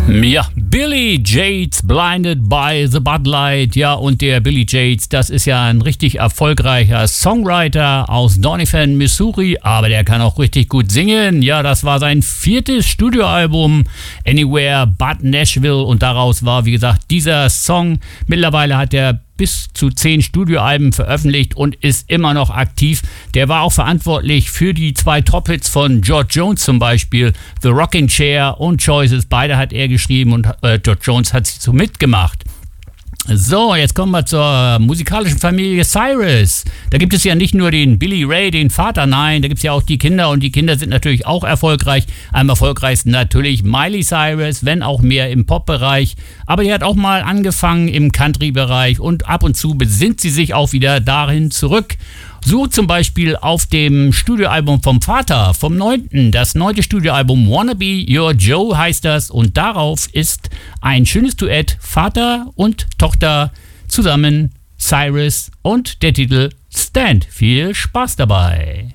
Ja, Billy Yates, Blinded by the Bud Light. Ja, und der Billy Yates, das ist ja ein richtig erfolgreicher Songwriter aus Doniphan, Missouri, aber der kann auch richtig gut singen. Ja, das war sein 4. Studioalbum, Anywhere But Nashville, und daraus war, wie gesagt, dieser Song. Mittlerweile hat er bis zu 10 Studioalben veröffentlicht und ist immer noch aktiv. Der war auch verantwortlich für die 2 Top-Hits von George Jones zum Beispiel, The Rocking Chair und Choices. Beide hat er geschrieben und George Jones hat sie so mitgemacht. So, jetzt kommen wir zur musikalischen Familie Cyrus. Da gibt es ja nicht nur den Billy Ray, den Vater, nein, da gibt es ja auch die Kinder, und die Kinder sind natürlich auch erfolgreich. Am erfolgreichsten natürlich Miley Cyrus, wenn auch mehr im Pop-Bereich. Aber die hat auch mal angefangen im Country-Bereich, und ab und zu besinnt sie sich auch wieder dahin zurück. So zum Beispiel auf dem Studioalbum vom Vater, vom 9., das 9. Studioalbum Wanna Be Your Joe heißt das, und darauf ist ein schönes Duett, Vater und Tochter zusammen, Cyrus, und der Titel Stand. Viel Spaß dabei!